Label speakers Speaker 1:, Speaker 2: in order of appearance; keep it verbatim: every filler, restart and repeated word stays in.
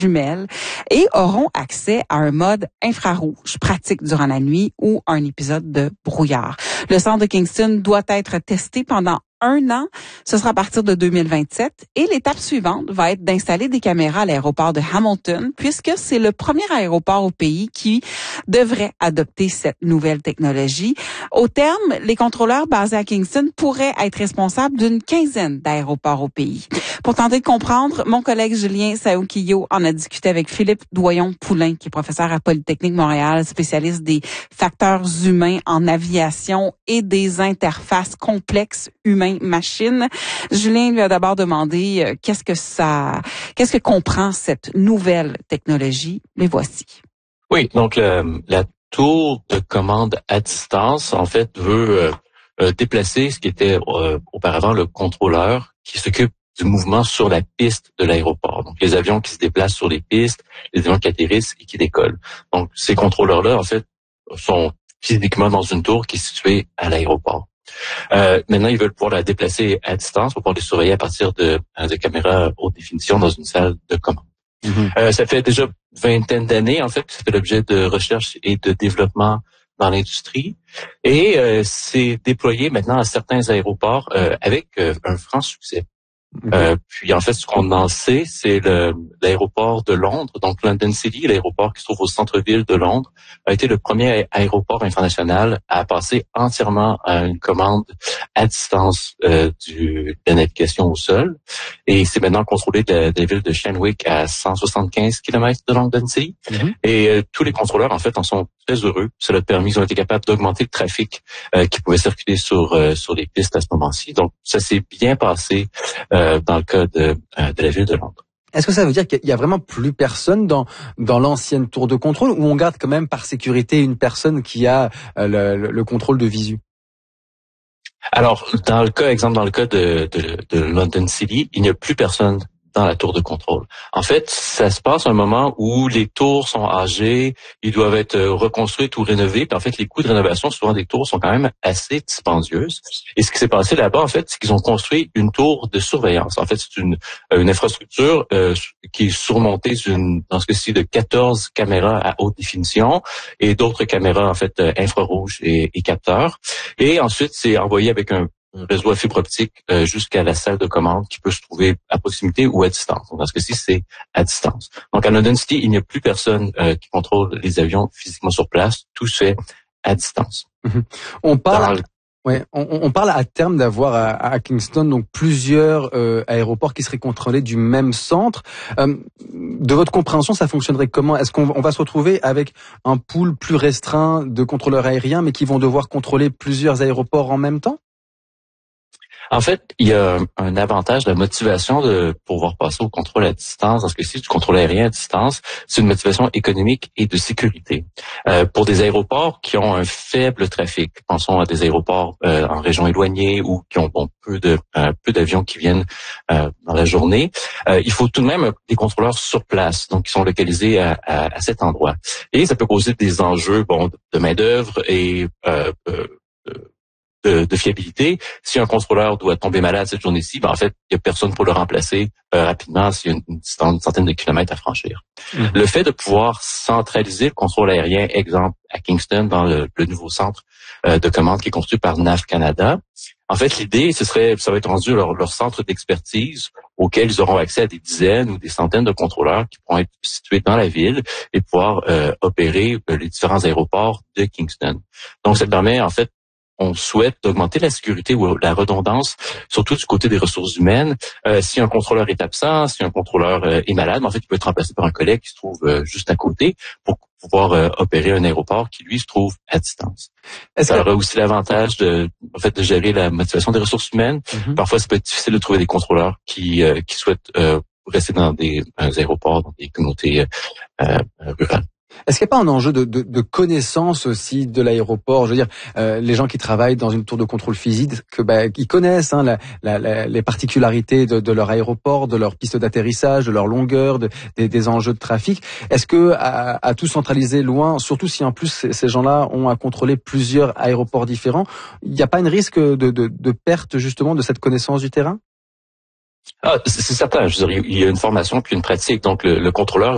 Speaker 1: jumelles et auront accès à un mode infrarouge pratique durant la nuit ou un épisode de brouillard. Le centre de Kingston doit être testé pendant un an. Ce sera à partir de deux mille vingt-sept. Et l'étape suivante va être d'installer des caméras à l'aéroport de Hamilton, puisque c'est le premier aéroport au pays qui devrait adopter cette nouvelle technologie. Au terme, les contrôleurs basés à Kingston pourraient être responsables d'une quinzaine d'aéroports au pays. Pour tenter de comprendre, mon collègue Julien Saoukillo en a discuté avec Philippe Doyon-Poulain, qui est professeur à Polytechnique Montréal, spécialiste des facteurs humains en aviation et des interfaces complexes humains-machines. Julien lui a d'abord demandé euh, qu'est-ce que ça, qu'est-ce que comprend cette nouvelle technologie. Les voici.
Speaker 2: Oui, donc le, la tour de commande à distance, en fait, veut euh, euh, déplacer ce qui était euh, auparavant le contrôleur qui s'occupe du mouvement sur la piste de l'aéroport. Donc, les avions qui se déplacent sur les pistes, les avions qui atterrissent et qui décollent. Donc, ces contrôleurs-là, en fait, sont physiquement dans une tour qui est située à l'aéroport. Euh, maintenant, ils veulent pouvoir la déplacer à distance pour pouvoir les surveiller à partir de, de caméras haute définition dans une salle de commande. Mm-hmm. Euh, ça fait déjà vingtaine d'années, en fait, que ça fait l'objet de recherche et de développement dans l'industrie. Et euh, c'est déployé maintenant à certains aéroports euh, avec euh, un franc succès. Mm-hmm. Euh, puis en fait, ce qu'on en sait, c'est le, l'aéroport de Londres, donc London City, l'aéroport qui se trouve au centre-ville de Londres, a été le premier aéroport international à passer entièrement à une commande à distance euh, du, de la navigation au sol. Et c'est maintenant contrôlé de la, de la ville de Shenwick à cent soixante-quinze kilomètres de London City. Mm-hmm. Et euh, tous les contrôleurs, en fait, en sont très heureux. Ça leur a permis, ils ont été capables d'augmenter le trafic euh, qui pouvait circuler sur euh, sur les pistes à ce moment-ci. Donc, ça s'est bien passé euh, dans le cas de, de la ville de Londres.
Speaker 3: Est-ce que ça veut dire qu'il y a vraiment plus personne dans dans l'ancienne tour de contrôle, ou on garde quand même par sécurité une personne qui a le, le, le contrôle de visu?
Speaker 2: Alors, dans le cas, exemple, dans le cas de, de, de London City, il n'y a plus personne dans la tour de contrôle. En fait, ça se passe à un moment où les tours sont âgées, ils doivent être reconstruites ou rénovées. Puis en fait, les coûts de rénovation, souvent des tours, sont quand même assez dispendieuses. Et ce qui s'est passé là-bas, en fait, c'est qu'ils ont construit une tour de surveillance. En fait, c'est une, une infrastructure euh, qui est surmontée d'une, dans ce cas-ci, de quatorze caméras à haute définition et d'autres caméras, en fait, infrarouges et, et capteurs. Et ensuite, c'est envoyé avec un un réseau à fibre optique euh, jusqu'à la salle de commande qui peut se trouver à proximité ou à distance. Donc, dans ce cas-ci, c'est à distance. Donc, à London City, il n'y a plus personne euh, qui contrôle les avions physiquement sur place. Tout se fait à distance.
Speaker 3: Mm-hmm. On parle... Dans... Ouais, on, on parle à terme d'avoir à, à Kingston donc plusieurs euh, aéroports qui seraient contrôlés du même centre. Euh, de votre compréhension, ça fonctionnerait comment? Est-ce qu'on on va se retrouver avec un pool plus restreint de contrôleurs aériens, mais qui vont devoir contrôler plusieurs aéroports en même temps?
Speaker 2: En fait, il y a un avantage de la motivation de pouvoir passer au contrôle à distance. Parce que si du contrôle aérien à distance, c'est une motivation économique et de sécurité. Euh, pour des aéroports qui ont un faible trafic, pensons à des aéroports euh, en région éloignée ou qui ont bon, peu de euh, peu d'avions qui viennent euh, dans la journée, euh, il faut tout de même des contrôleurs sur place, donc qui sont localisés à, à, à cet endroit. Et ça peut poser des enjeux bon de main d'œuvre et euh, euh, De, de fiabilité. Si un contrôleur doit tomber malade cette journée-ci, ben en fait, il n'y a personne pour le remplacer euh, rapidement s'il y a une, une centaine de kilomètres à franchir. Mm-hmm. Le fait de pouvoir centraliser le contrôle aérien, exemple à Kingston, dans le, le nouveau centre euh, de commande qui est construit par N A V Canada, en fait, l'idée, ce serait, ça va être rendu leur, leur centre d'expertise auquel ils auront accès à des dizaines ou des centaines de contrôleurs qui pourront être situés dans la ville et pouvoir euh, opérer euh, les différents aéroports de Kingston. Donc, ça permet, en fait, on souhaite augmenter la sécurité ou la redondance, surtout du côté des ressources humaines. Euh, si un contrôleur est absent, si un contrôleur euh, est malade, en fait, il peut être remplacé par un collègue qui se trouve euh, juste à côté pour pouvoir euh, opérer un aéroport qui, lui, se trouve à distance. Est-ce Ça que... aura aussi l'avantage de, en fait, de gérer la motivation des ressources humaines. Mm-hmm. Parfois, ça peut être difficile de trouver des contrôleurs qui, euh, qui souhaitent euh, rester dans des, dans des aéroports, dans des communautés euh, rurales.
Speaker 3: Est-ce qu'il n'y a pas un enjeu de, de, de connaissance aussi de l'aéroport? Je veux dire, euh, les gens qui travaillent dans une tour de contrôle physique, que bah, ils connaissent hein, la, la, la, les particularités de, de leur aéroport, de leur piste d'atterrissage, de leur longueur, de, des, des enjeux de trafic. Est-ce que à, à tout centraliser loin, surtout si en plus ces, ces gens-là ont à contrôler plusieurs aéroports différents, il n'y a pas un risque de, de, de perte justement de cette connaissance du terrain?
Speaker 2: Ah, c'est certain. Je veux dire, il y a une formation puis une pratique. Donc, le, le contrôleur